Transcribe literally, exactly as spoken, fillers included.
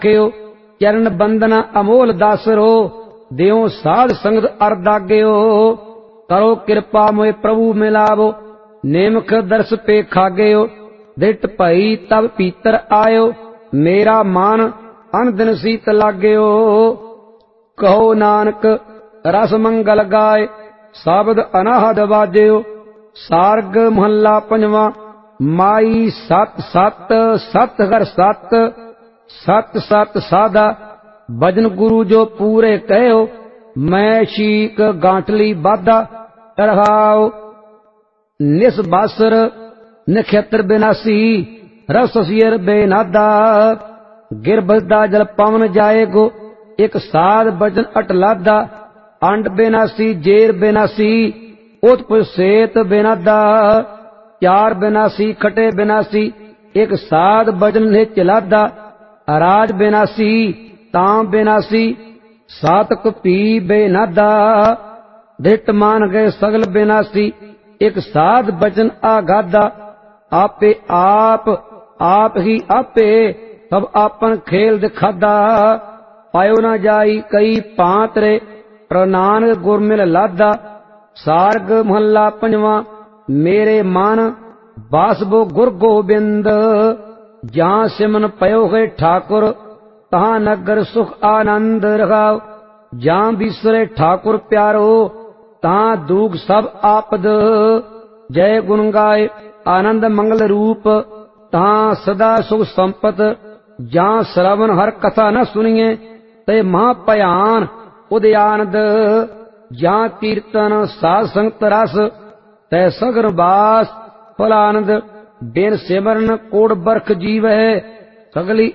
आख्यो चरण बंदना अमोल दासरो, देओ साध संगत अरदाग्यो। करो कृपा मोए प्रभु मिलावो, नेमख दर्श पे खाग्यो। दिट भई तब पीतर आयो, मेरा मान अन दिन सीत लाग्यो। कहो नानक रस मंगल गाय, शब्द अनाहद बाज्यो। सार्ग महला पंजवा। माई सत सत सत हर सत, सत सत साधा भजन गुरु जो पूरे कहो। मैं शीक गांठली बाधा रहाओ। निसबासर नक्षत्र बिनासी, रस सियर बेनादा। गिरबदा जल पवन जाएगो, एक साध भजन अटलादा। अंड बिनासी जेर बिनासी, उत्पुष सेत बेनादा। चार बिनासी खटे बिनासी, एक साध भजन ने चलादा। राज बिनासी तां बिनासी, सातक पी बेनादा। धिट मान गए सगल बिनासी, एक साध भजन आगादा। आपे आप आप ही आपे, सब आपन खेल दिखादा। पायो न जाई कई पांतरे, प्रनानक गुरमिल लादा। सार्ग महला पंजवा। मेरे मन बासबो गुर गोबिंद, जहाँ सिमन पयो है ठाकुर, तहाँ नगर सुख आनंद रखाओ। जहाँ बिसरे ठाकुर प्यारो, तहाँ दुख सब आपद। जय गुण गाय आनंद मंगल रूप, तहाँ सदा सुख संपत। जहाँ श्रवण हर कथा न सुनिए, ते महाभयान उदयानद। जहाँ कीर्तन साध संगत रस, तै सगर बास फलानंद। बिन सिमरन कोड़ बरख जीव है, सगली